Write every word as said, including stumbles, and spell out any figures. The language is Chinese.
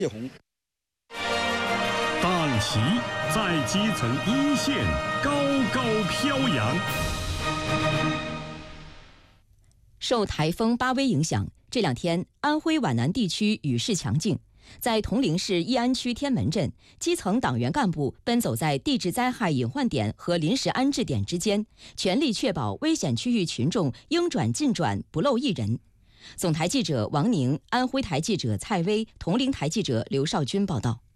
叶红。 党旗在基层一线高高飘扬。 受台风巴威影响，这两天安徽皖南地区雨势强劲。在铜陵市义安区天门镇，基层党员干部奔走在地质灾害隐患点和临时安置点之间，全力确保危险区域群众应转尽转，不漏一人。总台记者王宁、安徽台记者蔡薇、铜陵台记者刘少军报道。